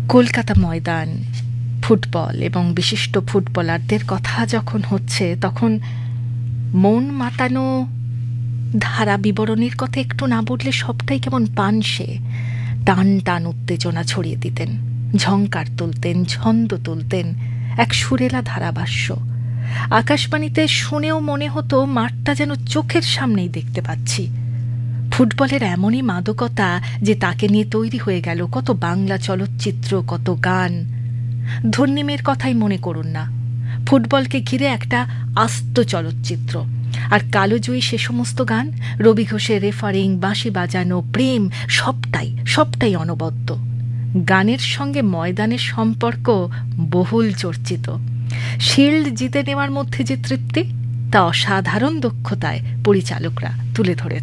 কলকাতা ময়দান, football এবং বিশিষ্ট ফুটবলারদের কথা যখন হচ্ছে, তখন মন মাতানো ধারা বিবরণীর কথা একটু না বললে সবটাই কেমন পানসে। টান টান উত্তেজনা ছড়িয়ে দিতেন, ঝংকার তুলতেন, ছন্দ তুলতেন, এক সুরেলা ধারাভাষ্য। আকাশবাণীতে শুনেও মনে হতো মাঠটা যেন চোখের সামনেই দেখতে পাচ্ছি। ফুটবলের এমনই মাদকতা যে তাকে নিয়ে তৈরি হয়ে গেল কত বাংলা চলচ্চিত্র, কত গান। ধন্যিমের কথাই মনে করুন না, ফুটবলকে ঘিরে একটা আস্ত চলচ্চিত্র। আর কালোজয়ী সে সমস্ত গান, রবি ঘোষের রেফারিং, বাঁশি বাজানো, প্রেম, সবটাই সবটাই অনবদ্য। গানের সঙ্গে ময়দানের সম্পর্ক বহুল চর্চিত। শিল্ড জিতে নেওয়ার মধ্যে যে তৃপ্তি, তা অসাধারণ দক্ষতায় পরিচালকরা তুলে ধরেছেন।